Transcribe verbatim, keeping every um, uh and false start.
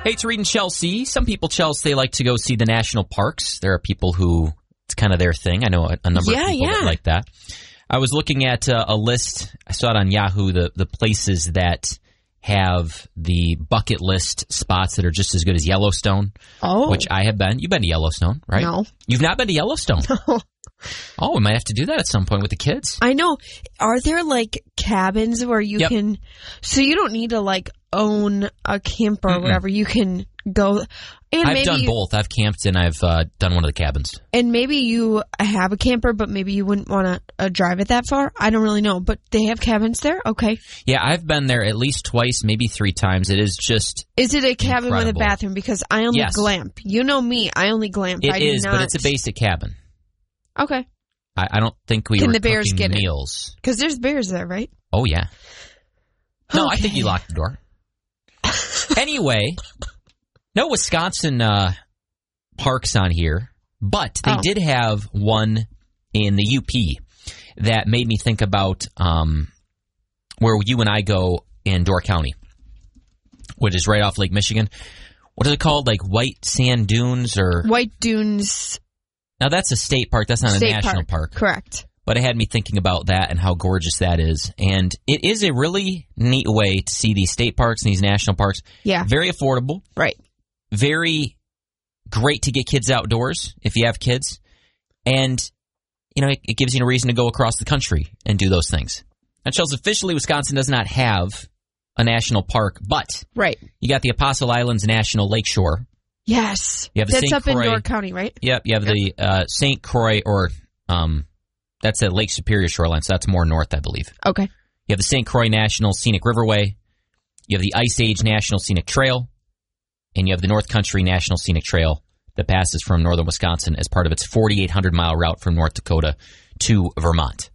Hey, it's Reed and Chelsea. Some people, Chelsea, they like to go see the national parks. There are people who, it's kind of their thing. I know a, a number yeah, of people yeah. that like that. I was looking at uh, a list. I saw it on Yahoo, the, the places that have the bucket list spots that are just as good as Yellowstone, oh. which I have been. You've been to Yellowstone, right? No. You've not been to Yellowstone? No. Oh, we might have to do that at some point with the kids. I know. Are there like cabins where you Yep. can, so you don't need to like own a camper or Mm-mm. whatever. You can go and I've maybe done you, both. I've camped and I've uh, done one of the cabins. and maybe you have a camper, but maybe you wouldn't want to uh, drive it that far. I don't really know, but they have cabins there. Okay. Yeah, I've been there at least twice, maybe three times. It is just Is it a cabin incredible. with a bathroom? Because I only Yes. glamp. You know me. I only glamp. It I do is, not. but it's a basic cabin. Okay. I, I don't think we Can were the bears cooking get it? meals. Because there's bears there, right? Oh, yeah. No, I think Okay. you locked the door. Anyway, no Wisconsin uh, parks on here, but they Oh. did have one in the U P that made me think about um, where you and I go in Door County, which is right off Lake Michigan. What is it called? Like White Sand Dunes or... White Dunes Now, that's a state park. That's not State a national park. Correct. But it had me thinking about that and how gorgeous that is. And it is a really neat way to see these state parks and these national parks. Yeah. Very affordable. Right. Very great to get kids outdoors if you have kids. And, you know, it, it gives you a reason to go across the country and do those things. Now, Chelsea, officially, Wisconsin does not have a national park, but Right. you got the Apostle Islands National Lakeshore. Yes. You have the That's Saint up in Croix- Door County, right? Yep, you have the uh, Saint Croix, or um, that's a Lake Superior shoreline, so that's more north, I believe. Okay. You have the Saint Croix National Scenic Riverway. You have the Ice Age National Scenic Trail. And you have the North Country National Scenic Trail that passes from northern Wisconsin as part of its forty-eight hundred mile route from North Dakota to Vermont.